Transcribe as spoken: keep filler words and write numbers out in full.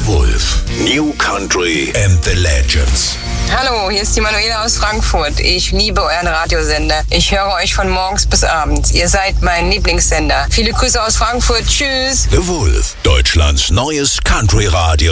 Wolf. New Country and the Legends. Hallo, hier ist die Manuela aus Frankfurt. Ich liebe euren Radiosender. Ich höre euch von morgens bis abends. Ihr seid mein Lieblingssender. Viele Grüße aus Frankfurt. Tschüss. The Wolf, Deutschlands neues Country-Radio.